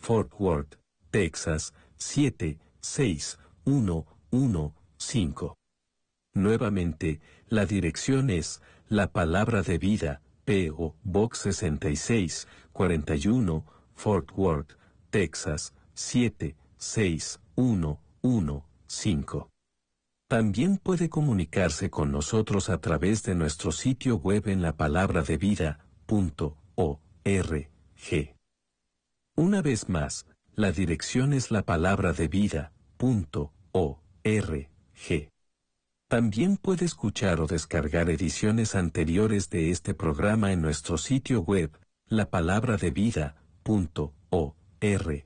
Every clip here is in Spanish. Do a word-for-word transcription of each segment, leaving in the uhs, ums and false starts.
Fort Worth, Texas, siete seis uno uno cinco. Nuevamente, la dirección es La Palabra de Vida, P O Box sesenta y seis cuarenta y uno, Fort Worth, Texas, siete seis uno uno cinco. También puede comunicarse con nosotros a través de nuestro sitio web en lapalabradevida punto org. Una vez más, la dirección es lapalabradevida punto org. También puede escuchar o descargar ediciones anteriores de este programa en nuestro sitio web, lapalabradevida punto org.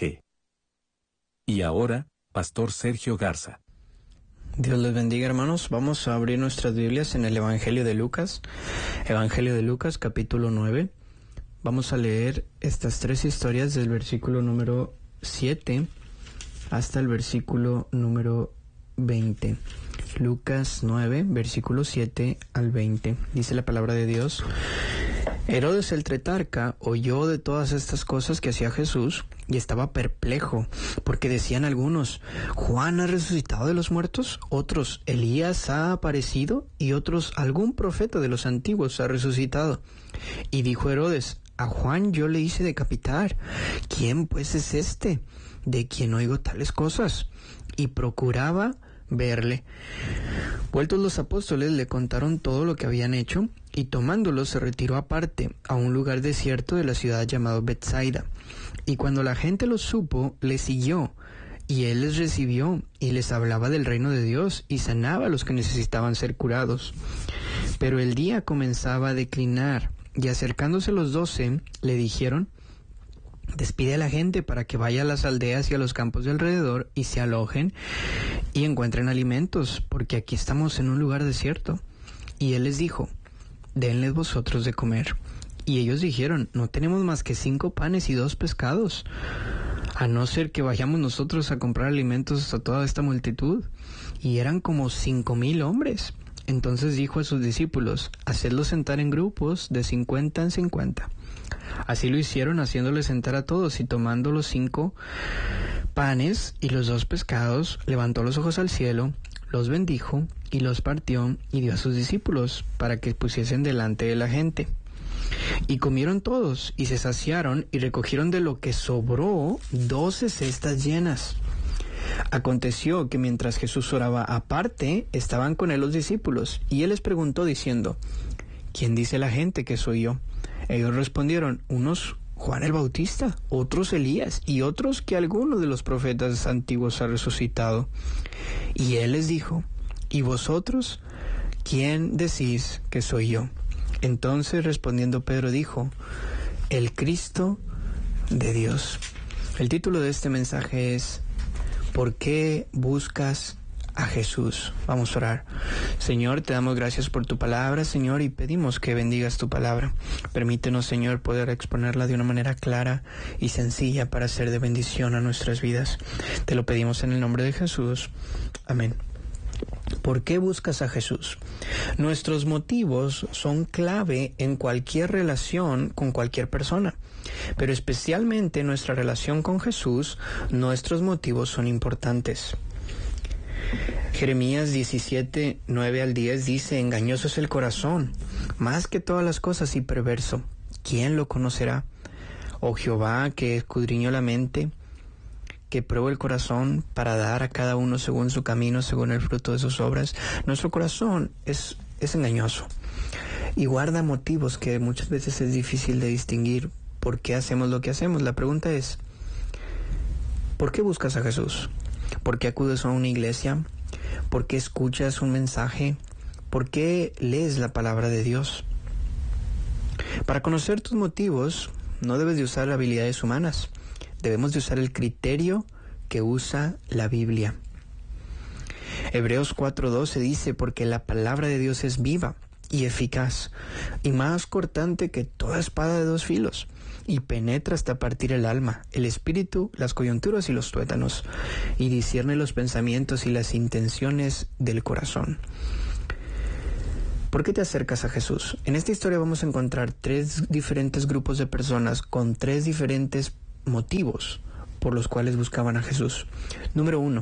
Y ahora, Pastor Sergio Garza. Dios les bendiga, hermanos. Vamos a abrir nuestras Biblias en el Evangelio de Lucas. Evangelio de Lucas, capítulo nueve. Vamos a leer estas tres historias del versículo número siete hasta el versículo número veinte. Lucas nueve, versículo siete al veinte. Dice la palabra de Dios: Herodes el tetrarca oyó de todas estas cosas que hacía Jesús y estaba perplejo, porque decían algunos: ¿Juan ha resucitado de los muertos? Otros: Elías ha aparecido, y otros: algún profeta de los antiguos ha resucitado. Y dijo Herodes: a Juan yo le hice decapitar. ¿Quién pues es este de quien oigo tales cosas? Y procuraba verle. Vueltos los apóstoles le contaron todo lo que habían hecho, y tomándolo se retiró aparte a un lugar desierto de la ciudad llamado Betsaida. Y cuando la gente lo supo, le siguió, y él les recibió y les hablaba del reino de Dios y sanaba a los que necesitaban ser curados. Pero el día comenzaba a declinar, y acercándose los doce le dijeron: despide a la gente para que vaya a las aldeas y a los campos de alrededor y se alojen y encuentren alimentos, porque aquí estamos en un lugar desierto. Y él les dijo: denles vosotros de comer. Y ellos dijeron: no tenemos más que cinco panes y dos pescados, a no ser que vayamos nosotros a comprar alimentos a toda esta multitud. Y eran como cinco mil hombres. Entonces dijo a sus discípulos: hacedlos sentar en grupos de cincuenta en cincuenta. Así lo hicieron, haciéndoles sentar a todos, y tomando los cinco panes y los dos pescados, levantó los ojos al cielo, los bendijo y los partió y dio a sus discípulos para que pusiesen delante de la gente. Y comieron todos y se saciaron y recogieron de lo que sobró doce cestas llenas. Aconteció que mientras Jesús oraba aparte, estaban con él los discípulos, y él les preguntó diciendo: ¿quién dice la gente que soy yo? Ellos respondieron: unos Juan el Bautista, otros Elías, y otros que alguno de los profetas antiguos ha resucitado. Y él les dijo: ¿y vosotros quién decís que soy yo? Entonces respondiendo Pedro dijo: el Cristo de Dios. El título de este mensaje es: ¿por qué buscas a Jesús? Vamos a orar. Señor, te damos gracias por tu palabra, Señor, y pedimos que bendigas tu palabra. Permítenos, Señor, poder exponerla de una manera clara y sencilla para ser de bendición a nuestras vidas. Te lo pedimos en el nombre de Jesús. Amén. ¿Por qué buscas a Jesús? Nuestros motivos son clave en cualquier relación con cualquier persona, pero especialmente en nuestra relación con Jesús, nuestros motivos son importantes. Jeremías diecisiete, nueve al diez dice: engañoso es el corazón, más que todas las cosas, y perverso. ¿Quién lo conocerá? Oh Jehová, que escudriñó la mente, que prueba el corazón para dar a cada uno según su camino, según el fruto de sus obras. Nuestro corazón es, es engañoso y guarda motivos que muchas veces es difícil de distinguir. ¿Por qué hacemos lo que hacemos? La pregunta es: ¿por qué buscas a Jesús? ¿Por qué acudes a una iglesia? ¿Por qué escuchas un mensaje? ¿Por qué lees la palabra de Dios? Para conocer tus motivos, no debes de usar habilidades humanas. Debemos de usar el criterio que usa la Biblia. Hebreos cuatro doce dice: porque la palabra de Dios es viva y eficaz, y más cortante que toda espada de dos filos, y penetra hasta partir el alma, el espíritu, las coyunturas y los tuétanos, y discierne los pensamientos y las intenciones del corazón. ¿Por qué te acercas a Jesús? En esta historia vamos a encontrar tres diferentes grupos de personas con tres diferentes motivos por los cuales buscaban a Jesús. Número uno,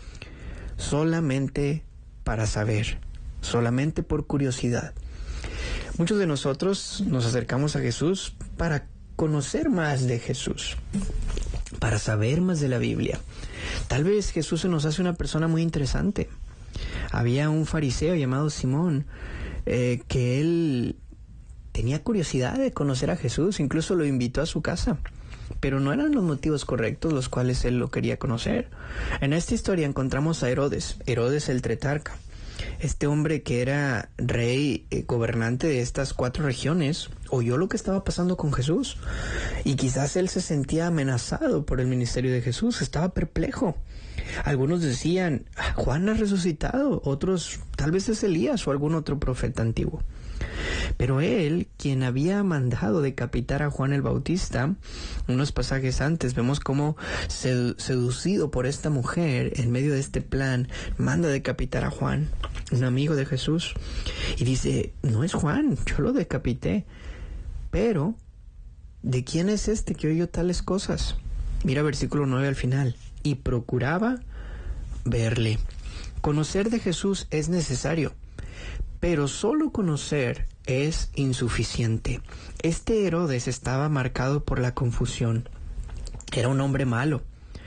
solamente para saber, solamente por curiosidad. Muchos de nosotros nos acercamos a Jesús para conocer más de Jesús, para saber más de la Biblia. Tal vez Jesús se nos hace una persona muy interesante. Había un fariseo llamado Simón, eh, que él tenía curiosidad de conocer a Jesús, incluso lo invitó a su casa, pero no eran los motivos correctos los cuales él lo quería conocer. En esta historia encontramos a Herodes, Herodes el Tetrarca. Este hombre que era rey, eh, gobernante de estas cuatro regiones, oyó lo que estaba pasando con Jesús y quizás él se sentía amenazado por el ministerio de Jesús, estaba perplejo. Algunos decían, Juan ha resucitado, otros tal vez es Elías o algún otro profeta antiguo. Pero él, quien había mandado decapitar a Juan el Bautista, unos pasajes antes vemos cómo sedu- seducido por esta mujer, en medio de este plan, manda decapitar a Juan, un amigo de Jesús, y dice, no es Juan, yo lo decapité, pero ¿de quién es este que oyó tales cosas? Mira versículo nueve al final, y procuraba verle. Conocer de Jesús es necesario, pero solo conocer es insuficiente. Este Herodes estaba marcado por la confusión. Era un hombre malo.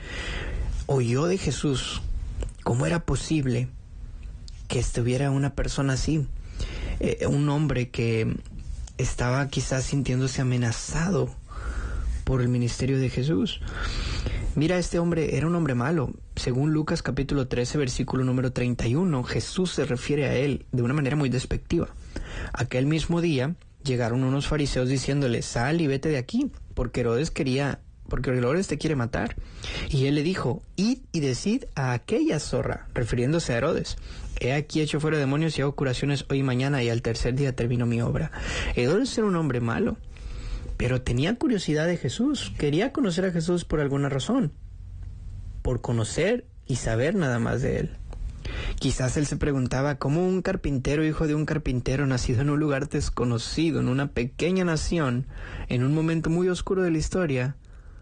Oyó de Jesús. ¿Cómo era posible que estuviera una persona así? Eh, un hombre que estaba quizás sintiéndose amenazado por el ministerio de Jesús. Mira, este hombre era un hombre malo. Según Lucas capítulo trece, versículo número treinta y uno, Jesús se refiere a él de una manera muy despectiva. Aquel mismo día llegaron unos fariseos diciéndole, sal y vete de aquí, porque Herodes quería, porque Herodes te quiere matar. Y él le dijo, id y decid a aquella zorra, refiriéndose a Herodes, he aquí hecho fuera demonios y hago curaciones hoy y mañana, y al tercer día termino mi obra. Herodes era un hombre malo, pero tenía curiosidad de Jesús, quería conocer a Jesús por alguna razón, por conocer y saber nada más de él. Quizás él se preguntaba cómo un carpintero, hijo de un carpintero, nacido en un lugar desconocido, en una pequeña nación, en un momento muy oscuro de la historia,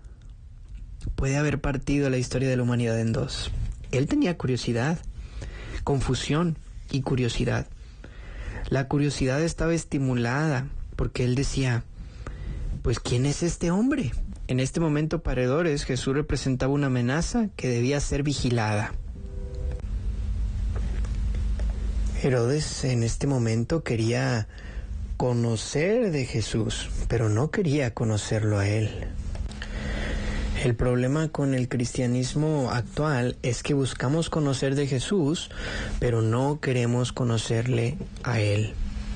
puede haber partido la historia de la humanidad en dos. Él tenía curiosidad, confusión y curiosidad. La curiosidad estaba estimulada porque él decía, pues ¿quién es este hombre? En este momento para Herodes, Jesús representaba una amenaza que debía ser vigilada. Herodes en este momento quería conocer de Jesús, pero no quería conocerlo a él. El problema con el cristianismo actual es que buscamos conocer de Jesús, pero no queremos conocerle a él.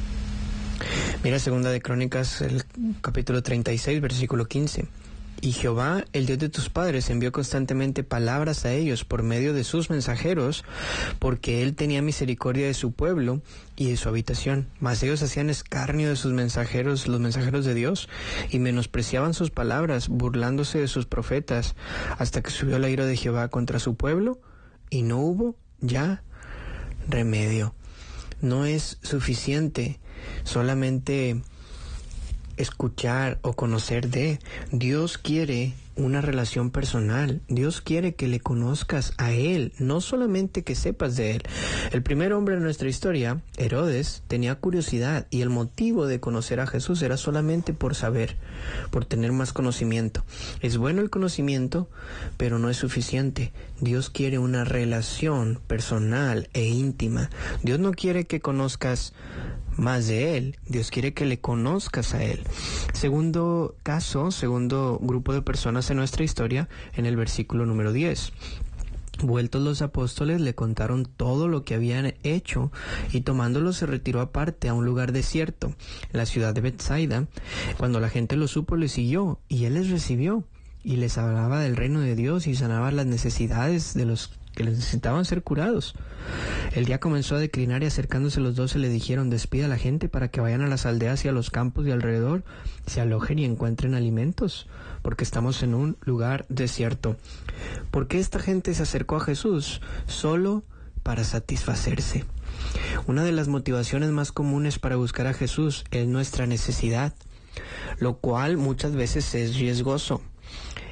Mira segunda de Crónicas, el capítulo treinta y seis, versículo quince. Y Jehová, el Dios de tus padres, envió constantemente palabras a ellos por medio de sus mensajeros, porque él tenía misericordia de su pueblo y de su habitación. Mas ellos hacían escarnio de sus mensajeros, los mensajeros de Dios, y menospreciaban sus palabras, burlándose de sus profetas, hasta que subió la ira de Jehová contra su pueblo, y no hubo ya remedio. No es suficiente solamente escuchar o conocer de Dios. Quiere una relación personal. Dios quiere que le conozcas a Él, no solamente que sepas de Él. El primer hombre de nuestra historia, Herodes, tenía curiosidad y el motivo de conocer a Jesús era solamente por saber, por tener más conocimiento. Es bueno el conocimiento, pero no es suficiente. Dios quiere una relación personal e íntima. Dios no quiere que conozcas más de Él, Dios quiere que le conozcas a Él. Segundo caso, segundo grupo de personas en nuestra historia, en el versículo número diez. Vueltos los apóstoles le contaron todo lo que habían hecho y tomándolo se retiró aparte a un lugar desierto, en la ciudad de Betsaida. Cuando la gente lo supo, le siguió y él les recibió y les hablaba del reino de Dios y sanaba las necesidades de los que necesitaban ser curados. El día comenzó a declinar y acercándose los doce le dijeron, despida a la gente para que vayan a las aldeas y a los campos de alrededor, se alojen y encuentren alimentos, porque estamos en un lugar desierto. ¿Por qué esta gente se acercó a Jesús? Solo para satisfacerse. Una de las motivaciones más comunes para buscar a Jesús es nuestra necesidad, lo cual muchas veces es riesgoso.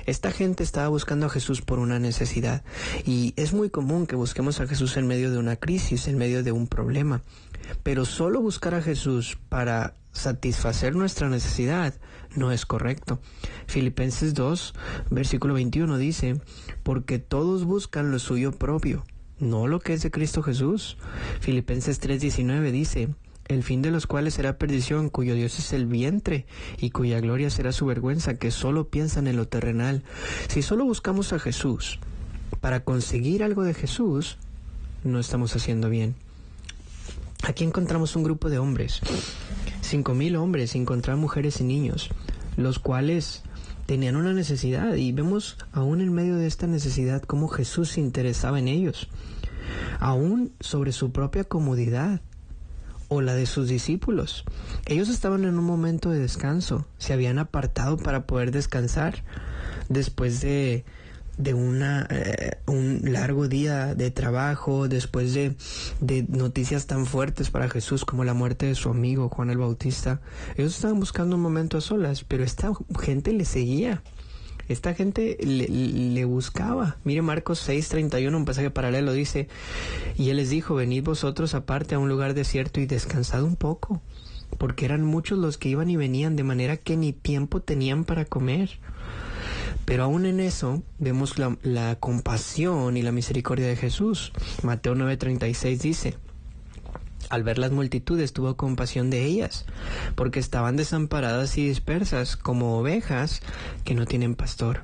Esta gente estaba buscando a Jesús por una necesidad, y es muy común que busquemos a Jesús en medio de una crisis, en medio de un problema. Pero solo buscar a Jesús para satisfacer nuestra necesidad no es correcto. Filipenses dos, versículo veintiuno dice, porque todos buscan lo suyo propio, no lo que es de Cristo Jesús. Filipenses tres diecinueve dice, el fin de los cuales será perdición, cuyo Dios es el vientre, y cuya gloria será su vergüenza, que solo piensan en lo terrenal. Si solo buscamos a Jesús para conseguir algo de Jesús, no estamos haciendo bien. Aquí encontramos un grupo de hombres, cinco mil hombres, sin contar mujeres y niños, los cuales tenían una necesidad, y vemos aún en medio de esta necesidad cómo Jesús se interesaba en ellos, aún sobre su propia comodidad o la de sus discípulos. Ellos estaban en un momento de descanso, se habían apartado para poder descansar después de de una eh, un largo día de trabajo, después de, de noticias tan fuertes para Jesús como la muerte de su amigo Juan el Bautista. Ellos estaban buscando un momento a solas, pero esta gente le seguía. Esta gente le, le buscaba. Mire Marcos seis treinta y uno, un pasaje paralelo, dice, y él les dijo, venid vosotros aparte a un lugar desierto y descansad un poco, porque eran muchos los que iban y venían, de manera que ni tiempo tenían para comer. Pero aún en eso vemos la, la compasión y la misericordia de Jesús. Mateo nueve treinta y seis dice, al ver las multitudes tuvo compasión de ellas, porque estaban desamparadas y dispersas como ovejas que no tienen pastor.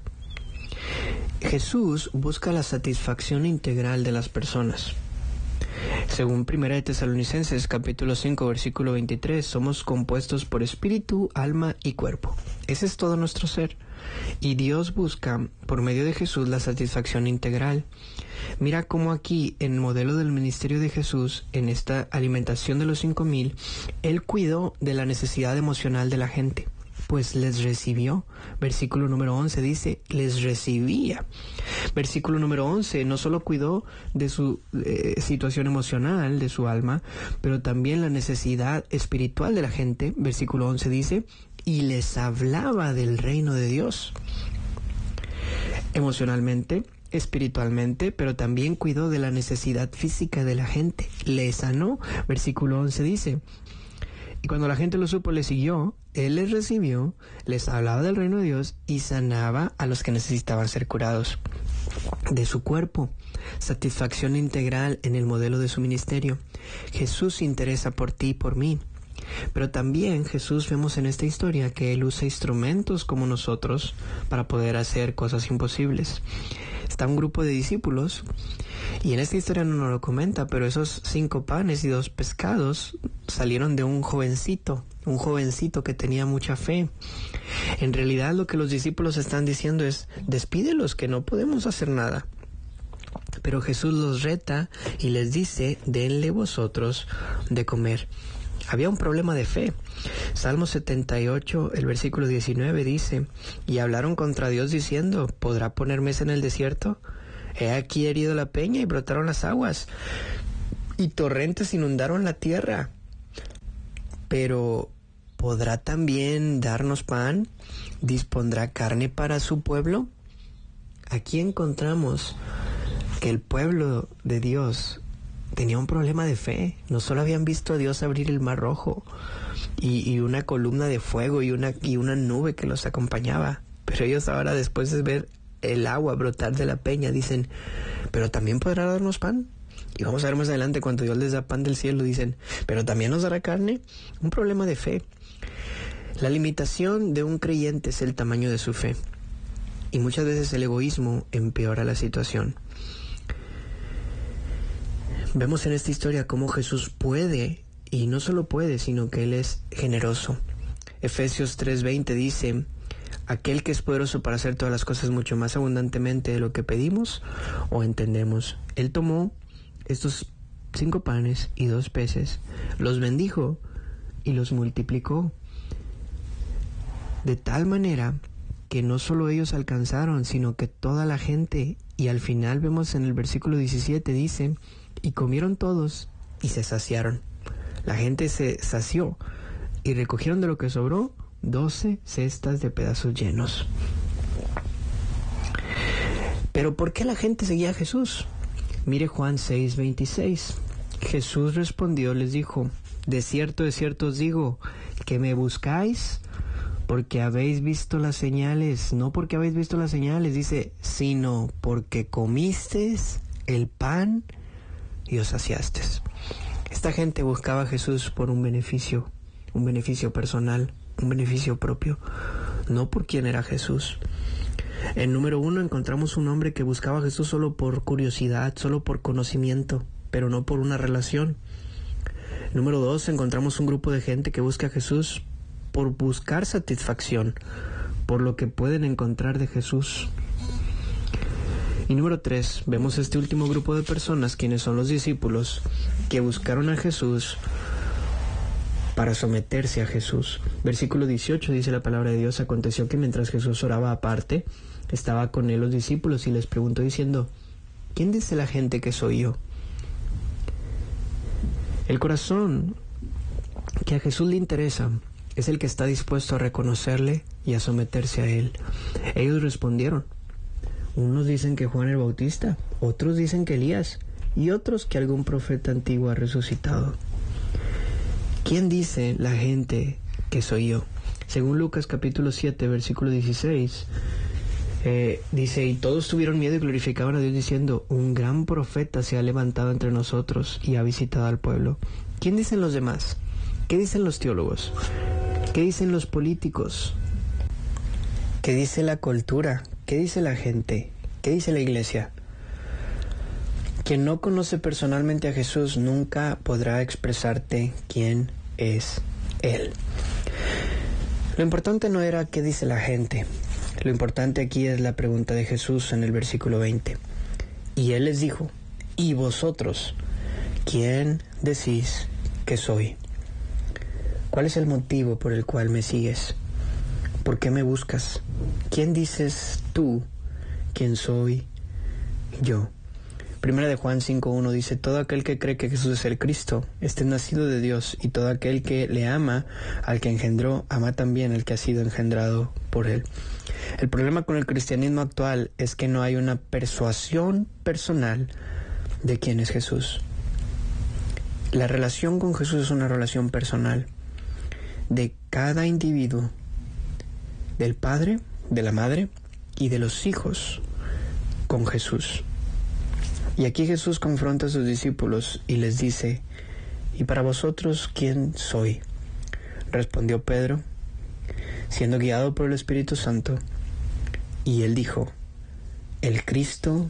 Jesús busca la satisfacción integral de las personas. Según Primera de Tesalonicenses capítulo cinco versículo veintitrés, somos compuestos por espíritu, alma y cuerpo. Ese es todo nuestro ser. Y Dios busca, por medio de Jesús, la satisfacción integral. Mira cómo aquí, en el modelo del ministerio de Jesús, en esta alimentación de los cinco mil, Él cuidó de la necesidad emocional de la gente, pues les recibió. Versículo número once dice, les recibía. Versículo número once, no solo cuidó de su eh, situación emocional, de su alma, pero también la necesidad espiritual de la gente. Versículo once dice, y les hablaba del reino de Dios. Emocionalmente, espiritualmente, pero también cuidó de la necesidad física de la gente. Les sanó. Versículo once dice, y cuando la gente lo supo, le siguió, Él les recibió, les hablaba del reino de Dios y sanaba a los que necesitaban ser curados de su cuerpo. Satisfacción integral en el modelo de su ministerio. Jesús se interesa por ti y por mí. Pero también Jesús, vemos en esta historia que Él usa instrumentos como nosotros para poder hacer cosas imposibles. Está un grupo de discípulos, y en esta historia no nos lo comenta, pero esos cinco panes y dos pescados salieron de un jovencito, un jovencito que tenía mucha fe. En realidad lo que los discípulos están diciendo es, despídelos, que no podemos hacer nada. Pero Jesús los reta y les dice, denle vosotros de comer. Había un problema de fe. Salmo setenta y ocho, el versículo diecinueve dice, y hablaron contra Dios diciendo, ¿podrá poner mesa en el desierto? He aquí herido la peña y brotaron las aguas, y torrentes inundaron la tierra. Pero, ¿podrá también darnos pan? ¿Dispondrá carne para su pueblo? Aquí encontramos que el pueblo de Dios tenía un problema de fe. No solo habían visto a Dios abrir el mar rojo y, y una columna de fuego y una, y una nube que los acompañaba, pero ellos ahora, después de ver el agua brotar de la peña, dicen, pero también podrá darnos pan. Y vamos a ver más adelante, cuando Dios les da pan del cielo, dicen, pero también nos dará carne. Un problema de fe. La limitación de un creyente es el tamaño de su fe, y muchas veces el egoísmo empeora la situación. Vemos en esta historia cómo Jesús puede, y no solo puede, sino que Él es generoso. Efesios tres veinte dice, aquel que es poderoso para hacer todas las cosas mucho más abundantemente de lo que pedimos o entendemos. Él tomó estos cinco panes y dos peces, los bendijo y los multiplicó, de tal manera que no solo ellos alcanzaron, sino que toda la gente. Y al final vemos en el versículo diecisiete, dice, y comieron todos y se saciaron. La gente se sació y recogieron de lo que sobró doce cestas de pedazos llenos. Pero ¿por qué la gente seguía a Jesús? Mire Juan seis veintiséis. Jesús respondió, les dijo: de cierto, de cierto os digo, que me buscáis porque habéis visto las señales, no porque habéis visto las señales, dice, sino porque comisteis el pan y os saciasteis. Esta gente buscaba a Jesús por un beneficio, un beneficio personal, un beneficio propio, no por quién era Jesús. En número uno encontramos un hombre que buscaba a Jesús solo por curiosidad, solo por conocimiento, pero no por una relación. Número dos, encontramos un grupo de gente que busca a Jesús por buscar satisfacción, por lo que pueden encontrar de Jesús. Y número tres, vemos este último grupo de personas, quienes son los discípulos, que buscaron a Jesús para someterse a Jesús. Versículo dieciocho dice la palabra de Dios: aconteció que mientras Jesús oraba aparte, estaba con él los discípulos y les preguntó diciendo: ¿quién dice la gente que soy yo? El corazón que a Jesús le interesa es el que está dispuesto a reconocerle y a someterse a él. Ellos respondieron. Unos dicen que Juan el Bautista, otros dicen que Elías, y otros que algún profeta antiguo ha resucitado. ¿Quién dice la gente que soy yo? Según Lucas capítulo siete, versículo dieciséis, eh, dice, y todos tuvieron miedo y glorificaban a Dios diciendo: un gran profeta se ha levantado entre nosotros y ha visitado al pueblo. ¿Quién dicen los demás? ¿Qué dicen los teólogos? ¿Qué dicen los políticos? ¿Qué dice la cultura? ¿Qué dice la gente? ¿Qué dice la iglesia? Quien no conoce personalmente a Jesús nunca podrá expresarte quién es Él. Lo importante no era qué dice la gente. Lo importante aquí es la pregunta de Jesús en el versículo veinte. Y Él les dijo: ¿y vosotros quién decís que soy? ¿Cuál es el motivo por el cual me sigues? ¿Por qué me buscas? ¿Quién dices tú quién soy yo? Primera de Juan cinco uno dice: todo aquel que cree que Jesús es el Cristo, este es nacido de Dios, y todo aquel que le ama al que engendró, ama también al que ha sido engendrado por él. El problema con el cristianismo actual es que no hay una persuasión personal de quién es Jesús. La relación con Jesús es una relación personal de cada individuo, del Padre, de la Madre y de los hijos con Jesús. Y aquí Jesús confronta a sus discípulos y les dice: ¿y para vosotros quién soy? Respondió Pedro, siendo guiado por el Espíritu Santo, y él dijo: el Cristo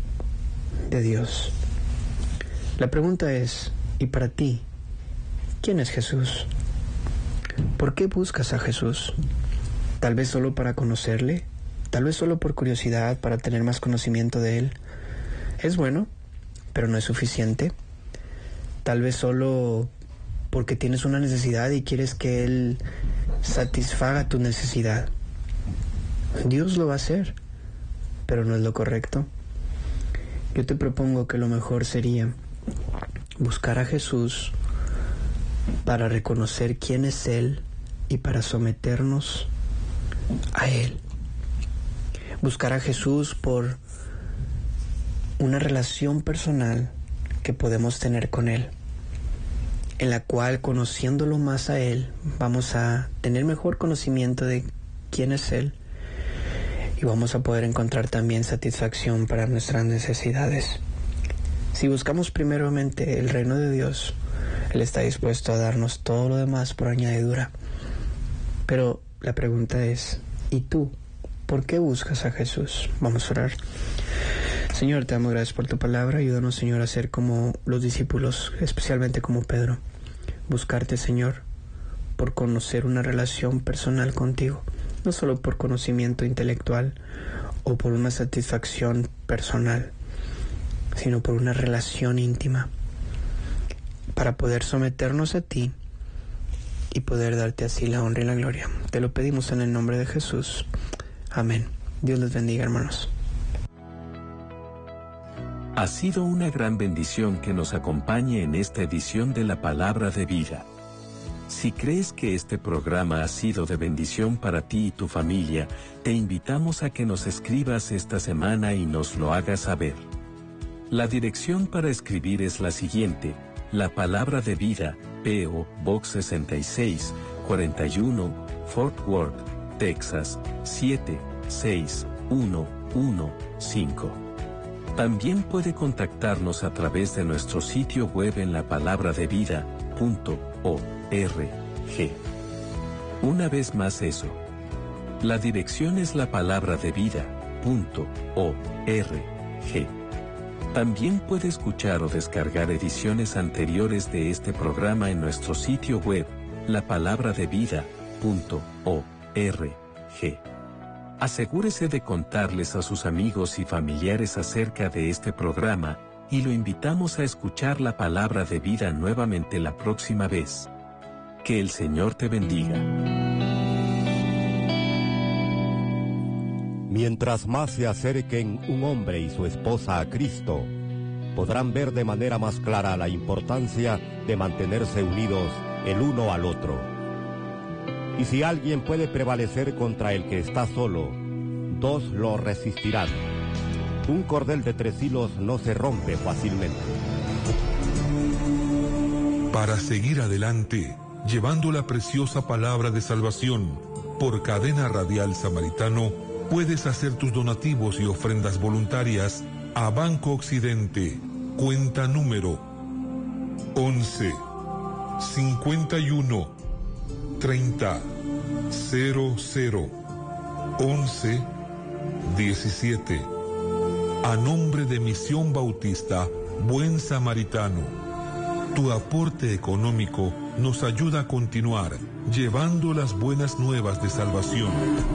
de Dios. La pregunta es: ¿y para ti quién es Jesús? ¿Por qué buscas a Jesús? ¿Tal vez solo para conocerle? ¿Tal vez solo por curiosidad, para tener más conocimiento de él? Es bueno, pero no es suficiente. Tal vez solo porque tienes una necesidad y quieres que Él satisfaga tu necesidad. Dios lo va a hacer, pero no es lo correcto. Yo te propongo que lo mejor sería buscar a Jesús para reconocer quién es Él y para someternos a Él. Buscar a Jesús por una relación personal que podemos tener con Él, en la cual, conociéndolo más a Él, vamos a tener mejor conocimiento de quién es Él y vamos a poder encontrar también satisfacción para nuestras necesidades. Si buscamos primeramente el reino de Dios, Él está dispuesto a darnos todo lo demás por añadidura. Pero la pregunta es: ¿y tú? ¿Por qué buscas a Jesús? Vamos a orar. Señor, te damos gracias por tu palabra. Ayúdanos, Señor, a ser como los discípulos, especialmente como Pedro. Buscarte, Señor, por conocer una relación personal contigo, no solo por conocimiento intelectual o por una satisfacción personal, sino por una relación íntima, para poder someternos a ti y poder darte así la honra y la gloria. Te lo pedimos en el nombre de Jesús. Amén. Dios les bendiga, hermanos. Ha sido una gran bendición que nos acompañe en esta edición de la Palabra de Vida. Si crees que este programa ha sido de bendición para ti y tu familia, te invitamos a que nos escribas esta semana y nos lo hagas saber. La dirección para escribir es la siguiente: La Palabra de Vida, P O Box sesenta y seis, cuarenta y uno, Fort Worth, Texas, siete seis uno uno cinco. También puede contactarnos a través de nuestro sitio web en la palabra de vida punto org. Una vez más eso. La dirección es la palabra de vida punto org. También puede escuchar o descargar ediciones anteriores de este programa en nuestro sitio web, la palabra de vida punto org. Asegúrese de contarles a sus amigos y familiares acerca de este programa, y lo invitamos a escuchar la palabra de vida nuevamente la próxima vez. Que el Señor te bendiga. Mientras más se acerquen un hombre y su esposa a Cristo, podrán ver de manera más clara la importancia de mantenerse unidos el uno al otro. Y si alguien puede prevalecer contra el que está solo, dos lo resistirán. Un cordel de tres hilos no se rompe fácilmente. Para seguir adelante, llevando la preciosa palabra de salvación, por Cadena Radial Samaritano, puedes hacer tus donativos y ofrendas voluntarias a Banco Occidente, cuenta número once, cincuenta y uno, treinta, cero cero, once, diecisiete. A nombre de Misión Bautista Buen Samaritano. Tu aporte económico nos ayuda a continuar llevando las buenas nuevas de salvación.